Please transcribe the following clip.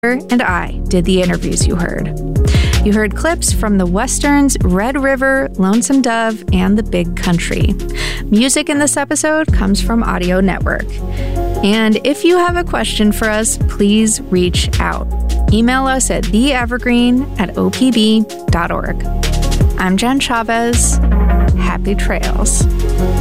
and I did the interviews you heard. You heard clips from the Westerns Red River, Lonesome Dove, and The Big Country. Music in this episode comes from Audio Network. And if you have a question for us, please reach out. Email us at theevergreen@opb.org. I'm Jen Chavez. Happy trails.